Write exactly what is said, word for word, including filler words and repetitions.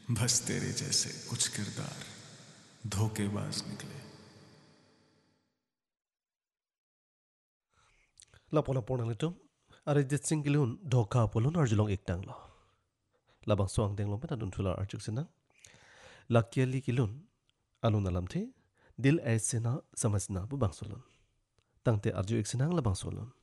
बस तेरे जैसे कुछ किरदार धोखेबाज निकले। Lapo lapo nang litum. Arijit Singh kilun dhoka polun arjulong iktang lo. Labang suang deng lompe tadun tular arjuk sinang. Lakiali kilun alun alam the dil aise na samajna bu bang solun. Tangte arju ik sinang labang solun.